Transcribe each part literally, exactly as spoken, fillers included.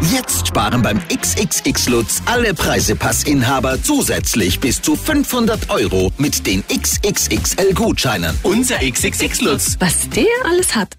Jetzt sparen beim X X X Lutz alle Preisepassinhaber zusätzlich bis zu fünfhundert Euro mit den X X X L-Gutscheinen. Unser X X X Lutz. Was der alles hat.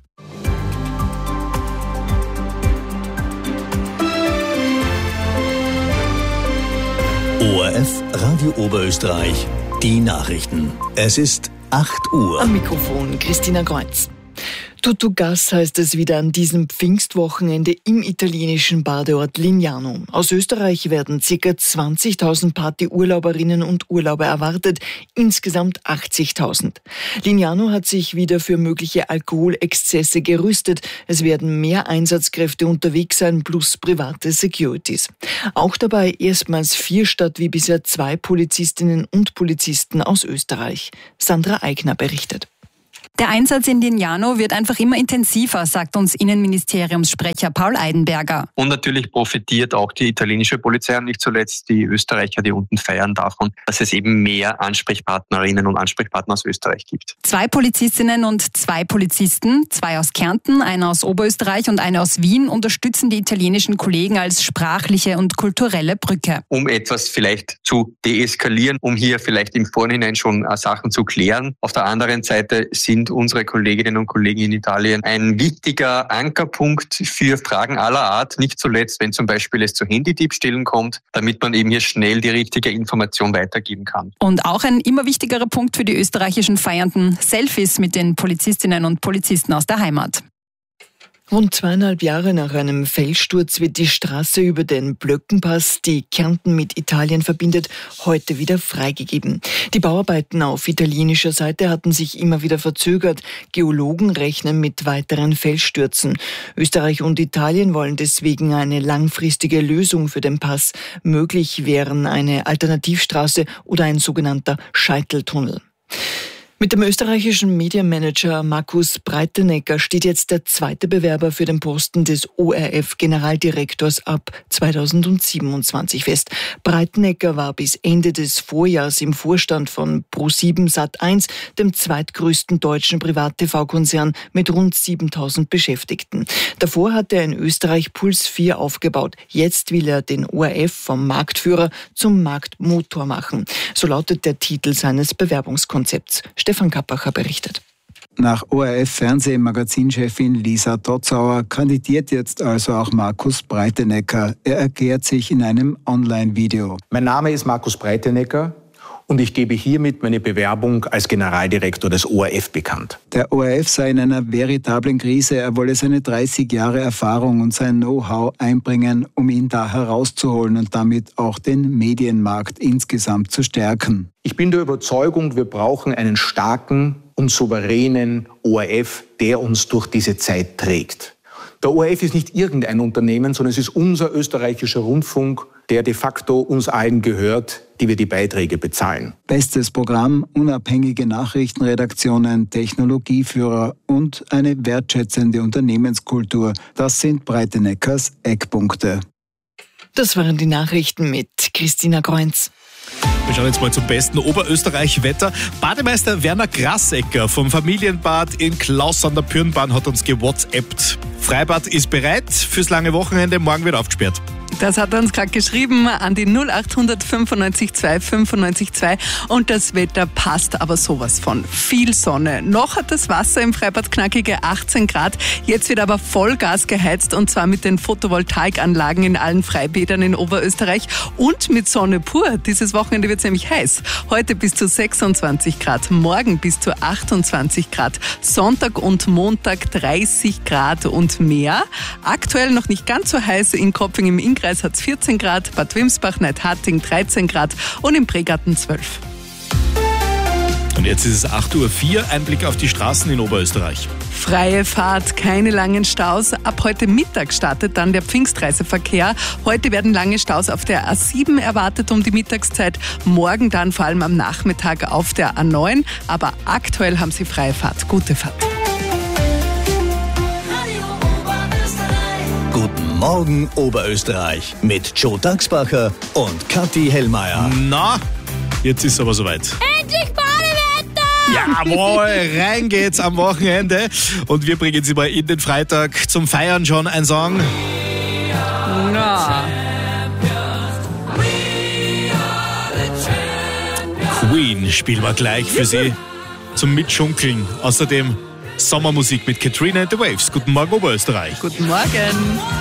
O R F Radio Oberösterreich, die Nachrichten. Es ist acht Uhr. Am Mikrofon Christina Kreuz. Tutto Gas heißt es wieder an diesem Pfingstwochenende im italienischen Badeort Lignano. Aus Österreich werden ca. zwanzigtausend Partyurlauberinnen und Urlauber erwartet, insgesamt achtzigtausend. Lignano hat sich wieder für mögliche Alkoholexzesse gerüstet. Es werden mehr Einsatzkräfte unterwegs sein, plus private Securities. Auch dabei erstmals vier statt wie bisher zwei Polizistinnen und Polizisten aus Österreich. Sandra Eigner berichtet. Der Einsatz in Lignano wird einfach immer intensiver, sagt uns Innenministeriumssprecher Paul Eidenberger. Und natürlich profitiert auch die italienische Polizei und nicht zuletzt die Österreicher, die unten feiern, davon, dass es eben mehr Ansprechpartnerinnen und Ansprechpartner aus Österreich gibt. Zwei Polizistinnen und zwei Polizisten, zwei aus Kärnten, einer aus Oberösterreich und eine aus Wien, unterstützen die italienischen Kollegen als sprachliche und kulturelle Brücke. Um etwas vielleicht zu deeskalieren, um hier vielleicht im Vorhinein schon Sachen zu klären. Auf der anderen Seite sind unsere Kolleginnen und Kollegen in Italien ein wichtiger Ankerpunkt für Fragen aller Art, nicht zuletzt, wenn zum Beispiel es zu Handydiebstählen kommt, damit man eben hier schnell die richtige Information weitergeben kann. Und auch ein immer wichtigerer Punkt für die österreichischen Feiernden: Selfies mit den Polizistinnen und Polizisten aus der Heimat. Rund zweieinhalb Jahre nach einem Felssturz wird die Straße über den Blöckenpass, die Kärnten mit Italien verbindet, heute wieder freigegeben. Die Bauarbeiten auf italienischer Seite hatten sich immer wieder verzögert. Geologen rechnen mit weiteren Felsstürzen. Österreich und Italien wollen deswegen eine langfristige Lösung für den Pass. Möglich wären eine Alternativstraße oder ein sogenannter Scheiteltunnel. Mit dem österreichischen Medienmanager Markus Breitenegger steht jetzt der zweite Bewerber für den Posten des O R F-Generaldirektors ab zweitausendsiebenundzwanzig fest. Breitenegger war bis Ende des Vorjahrs im Vorstand von ProSieben Sat eins, dem zweitgrößten deutschen Privat-T V-Konzern mit rund siebentausend Beschäftigten. Davor hat er in Österreich Puls vier aufgebaut. Jetzt will er den O R F vom Marktführer zum Marktmotor machen. So lautet der Titel seines Bewerbungskonzepts. Stefan Kappacher berichtet. Nach O R F-Fernseh-Magazinchefin Lisa Dotzauer kandidiert jetzt also auch Markus Breitenegger. Er erklärt sich in einem Online-Video. Mein Name ist Markus Breitenegger und ich gebe hiermit meine Bewerbung als Generaldirektor des O R F bekannt. Der O R F sei in einer veritablen Krise. Er wolle seine dreißig Jahre Erfahrung und sein Know-how einbringen, um ihn da herauszuholen und damit auch den Medienmarkt insgesamt zu stärken. Ich bin der Überzeugung, wir brauchen einen starken und souveränen O R F, der uns durch diese Zeit trägt. Der O R F ist nicht irgendein Unternehmen, sondern es ist unser österreichischer Rundfunk, der de facto uns allen gehört, die wir die Beiträge bezahlen. Bestes Programm, unabhängige Nachrichtenredaktionen, Technologieführer und eine wertschätzende Unternehmenskultur. Das sind Breiteneggers Eckpunkte. Das waren die Nachrichten mit Christina Kreuz. Wir schauen jetzt mal zum besten Oberösterreich-Wetter. Bademeister Werner Grassecker vom Familienbad in Klaus an der Pürnbahn hat uns gewhatsappt. Freibad ist bereit fürs lange Wochenende, morgen wird aufgesperrt. Das hat er uns gerade geschrieben an die null acht hundert fünfundneunzig zwei fünfundneunzig zwei und das Wetter passt aber sowas von. Viel Sonne. Noch hat das Wasser im Freibad knackige achtzehn Grad. Jetzt wird aber Vollgas geheizt und zwar mit den Photovoltaikanlagen in allen Freibädern in Oberösterreich und mit Sonne pur. Dieses Wochenende wird es nämlich heiß. Heute bis zu sechsundzwanzig Grad, morgen bis zu achtundzwanzig Grad, Sonntag und Montag dreißig Grad und mehr. Aktuell noch nicht ganz so heiß in Kopfing im Innkreis hat es vierzehn Grad, Bad Wimsbach, Neidharting dreizehn Grad und im Pregarten zwölf. Und jetzt ist es acht Uhr vier, ein Blick auf die Straßen in Oberösterreich. Freie Fahrt, keine langen Staus. Ab heute Mittag startet dann der Pfingstreiseverkehr. Heute werden lange Staus auf der A sieben erwartet um die Mittagszeit. Morgen dann vor allem am Nachmittag auf der A neun. Aber aktuell haben Sie freie Fahrt. Gute Fahrt. Guten Morgen Oberösterreich mit Joe Dachsbacher und Kathi Hellmeier. Na, jetzt ist es aber soweit. Endlich Badewetter! Jawohl, rein geht's am Wochenende. Und wir bringen Sie mal in den Freitag zum Feiern schon ein Song. Ja. Queen spielen wir gleich für Sie zum Mitschunkeln. Außerdem Sommermusik mit Katrina and the Waves. Guten Morgen, Oberösterreich. Guten Morgen.